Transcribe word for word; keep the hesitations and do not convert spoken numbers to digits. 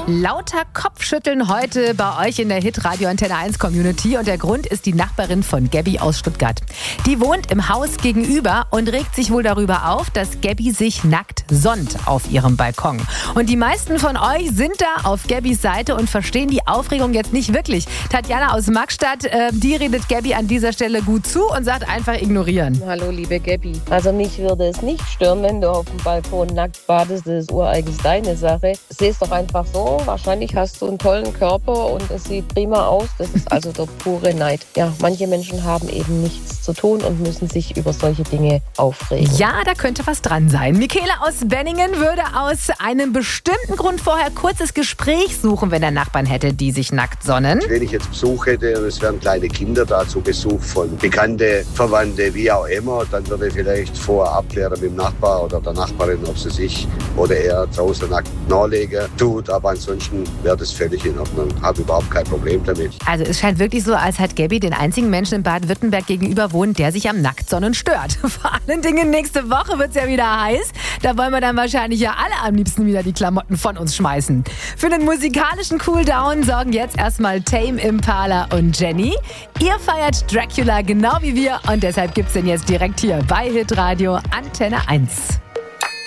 Lauter Kopfschütteln heute bei euch in der Hit-Radio Antenne eins Community und der Grund ist die Nachbarin von Gabby aus Stuttgart. Die wohnt im Haus gegenüber und regt sich wohl darüber auf, dass Gabby sich nackt sonnt auf ihrem Balkon. Und die meisten von euch sind da auf Gabbys Seite und verstehen die Aufregung jetzt nicht wirklich. Tatjana aus Magstadt, äh, die redet Gabby an dieser Stelle gut zu und sagt einfach ignorieren. Hallo liebe Gabby, also mich würde es nicht stören, wenn du auf dem Balkon nackt badest, das ist ureigens deine Sache. Seh es doch einfach so, wahrscheinlich hast du einen tollen Körper und es sieht prima aus, das ist also der pure Neid. Ja, manche Menschen haben eben nichts zu tun und müssen sich über solche Dinge aufregen. Ja, da könnte was dran sein. Michele aus Benningen würde aus einem bestimmten Grund vorher kurzes Gespräch suchen, wenn er Nachbarn hätte, die sich nackt sonnen. Wenn ich jetzt Besuch hätte und es wären kleine Kinder da zu Besuch von Bekannte, Verwandte, wie auch immer, dann würde ich vielleicht vorher abklären mit dem Nachbar oder der Nachbarin, ob sie sich oder er draußen nackt nachlegen tut. Aber ansonsten wäre das völlig in Ordnung. Habe überhaupt kein Problem damit. Also es scheint wirklich so, als hat Gabby den einzigen Menschen in Baden-Württemberg gegenüber wohnt, der sich am Nacktsonnen stört. Vor allen Dingen nächste Woche wird es ja wieder heiß. Da wollen wir dann wahrscheinlich ja alle am liebsten wieder die Klamotten von uns schmeißen. Für den musikalischen Cooldown sorgen jetzt erstmal Tame Impala und Jenny. Ihr feiert Dracula genau wie wir und deshalb gibt's den jetzt direkt hier bei Hit Radio Antenne eins.